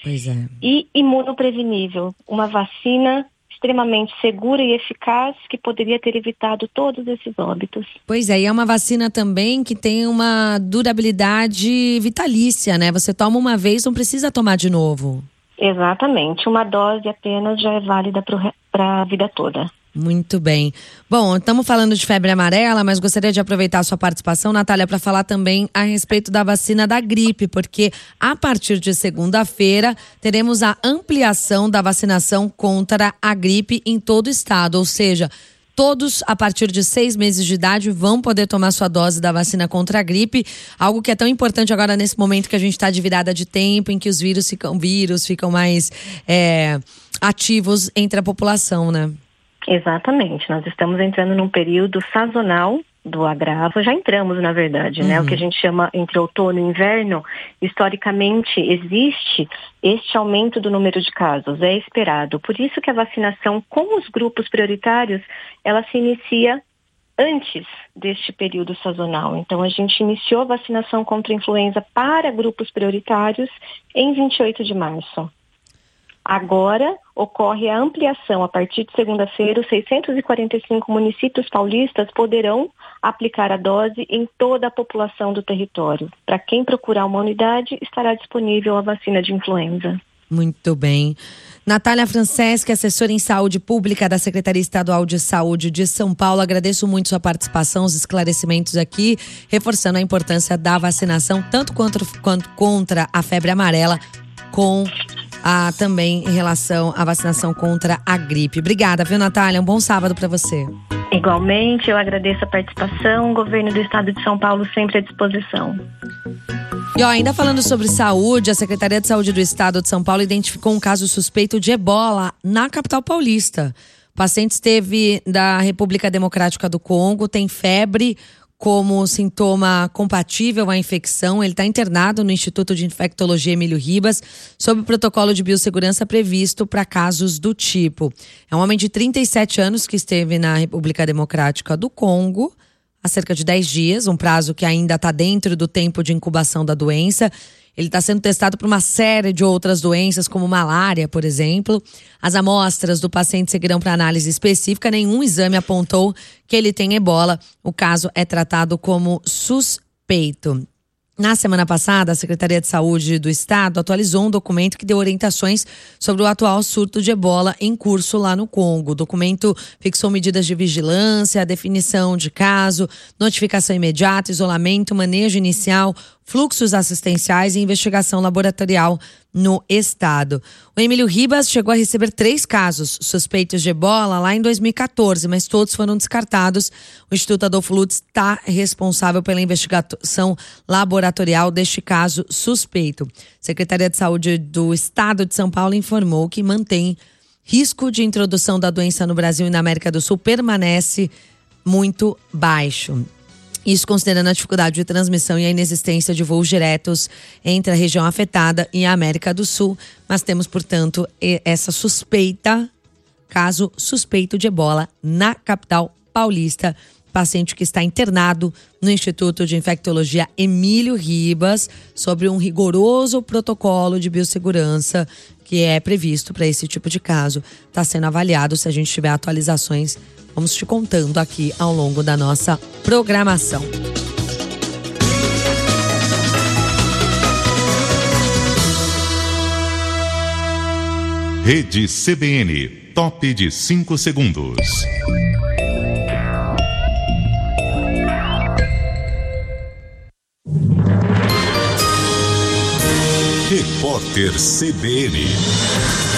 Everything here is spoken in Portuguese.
Pois é. E imunoprevenível, uma vacina extremamente segura e eficaz que poderia ter evitado todos esses óbitos. Pois é, e é uma vacina também que tem uma durabilidade vitalícia, né? Você toma uma vez, não precisa tomar de novo. Exatamente, uma dose apenas já é válida para a vida toda. Muito bem. Bom, estamos falando de febre amarela, mas gostaria de aproveitar a sua participação, Natália, para falar também a respeito da vacina da gripe, porque a partir de segunda-feira teremos a ampliação da vacinação contra a gripe em todo o estado, ou seja, todos a partir de 6 meses de idade vão poder tomar sua dose da vacina contra a gripe, algo que é tão importante agora nesse momento que a gente está de virada de tempo, em que os vírus ficam mais ativos entre a população, né? Exatamente, nós estamos entrando num período sazonal do agravo, já entramos na verdade, né? O que a gente chama entre outono e inverno, historicamente existe este aumento do número de casos, é esperado. Por isso que a vacinação com os grupos prioritários, ela se inicia antes deste período sazonal. Então a gente iniciou a vacinação contra a influenza para grupos prioritários em 28 de março. Agora ocorre a ampliação. A partir de segunda-feira, os 645 municípios paulistas poderão aplicar a dose em toda a população do território. Para quem procurar uma unidade, estará disponível a vacina de influenza. Muito bem. Natália Franceschi, assessora em saúde pública da Secretaria Estadual de Saúde de São Paulo, agradeço muito sua participação, os esclarecimentos aqui, reforçando a importância da vacinação, tanto quanto contra a febre amarela, também em relação à vacinação contra a gripe. Obrigada, viu, Natália? Um bom sábado para você. Igualmente, eu agradeço a participação. O governo do estado de São Paulo sempre à disposição. E ainda falando sobre saúde, a Secretaria de Saúde do Estado de São Paulo identificou um caso suspeito de ebola na capital paulista. O paciente esteve da República Democrática do Congo, tem febre como sintoma compatível à infecção. Ele está internado no Instituto de Infectologia Emílio Ribas, sob o protocolo de biossegurança previsto para casos do tipo. É um homem de 37 anos que esteve na República Democrática do Congo há cerca de 10 dias, um prazo que ainda está dentro do tempo de incubação da doença. Ele está sendo testado por uma série de outras doenças, como malária, por exemplo. As amostras do paciente seguirão para análise específica. Nenhum exame apontou que ele tem ebola. O caso é tratado como suspeito. Na semana passada, a Secretaria de Saúde do Estado atualizou um documento que deu orientações sobre o atual surto de ebola em curso lá no Congo. O documento fixou medidas de vigilância, definição de caso, notificação imediata, isolamento, manejo inicial, fluxos assistenciais e investigação laboratorial no estado. O Emílio Ribas chegou a receber 3 casos suspeitos de ebola lá em 2014, mas todos foram descartados. O Instituto Adolfo Lutz está responsável pela investigação laboratorial deste caso suspeito. A Secretaria de Saúde do Estado de São Paulo informou que mantém risco de introdução da doença no Brasil e na América do Sul permanece muito baixo. Isso considerando a dificuldade de transmissão e a inexistência de voos diretos entre a região afetada e a América do Sul. Mas temos, portanto, essa caso suspeito de ebola na capital paulista. Paciente que está internado no Instituto de Infectologia Emílio Ribas, sobre um rigoroso protocolo de biossegurança que é previsto para esse tipo de caso. Está sendo avaliado. Se a gente tiver atualizações, vamos te contando aqui ao longo da nossa programação. Rede CBN, top de 5 segundos. Repórter CBN.